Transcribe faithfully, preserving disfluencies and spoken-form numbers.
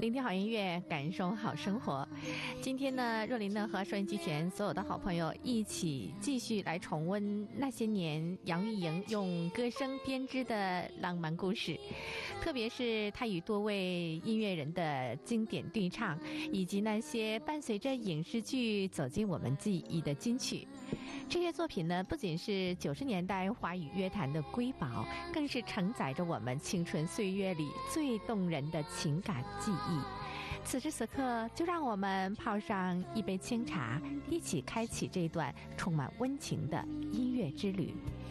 聆听好音乐，感受好生活。今天呢，若琳呢和收音机前所有的好朋友一起继续来重温那些年杨钰莹用歌声编织的浪漫故事，特别是她与多位音乐人的经典对唱，以及那些伴随着影视剧走进我们记忆的金曲。这些作品呢，不仅是九十年代华语乐坛的瑰宝，更是承载着我们青春岁月里最动人的情感记忆。此时此刻，就让我们泡上一杯清茶，一起开启这段充满温情的音乐之旅。